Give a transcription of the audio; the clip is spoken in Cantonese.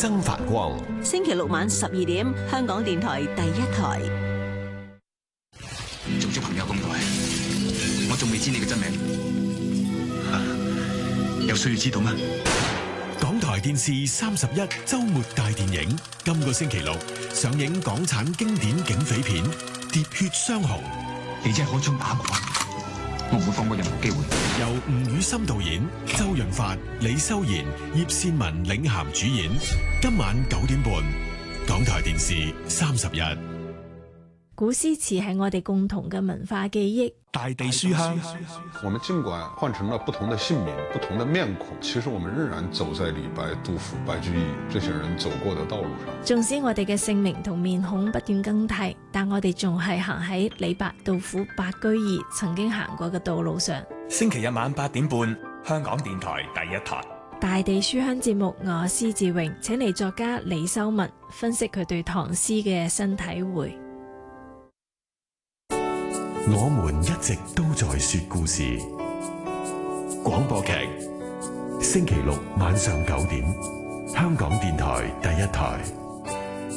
曾繁光。 星期六晚12點，香港電台第一台。 做咗朋友咁耐，我仲未知你嘅真名，有需要知道咩？ 港台電視31周末大電影，今個星期六上映港產經典警匪片《喋血雙雄》。 你真係開槍打我唔會放過任何機會。 由吳宇森導演，周潤發、李修賢、葉倩文領銜主演。今晚9點半，港台電視31。 古詩詞係我哋共同嘅文化記憶。 大地書香， 我們儘管換成了不同的姓名、不同的面孔，其實我們仍然走在李白、杜甫、白居易這些人走過的道路上。 縱使我哋嘅姓名同面孔不斷更替，但我哋仲係行喺李白、杜甫、白居易曾經行過嘅道路上。 星期日晚8點半，香港電台第一台。 大地書香節目，我施志榮請嚟作家李修文分析佢對唐詩嘅新體會。 我們一直都在說故事。廣播劇，星期六晚上9點，香港電台第一台。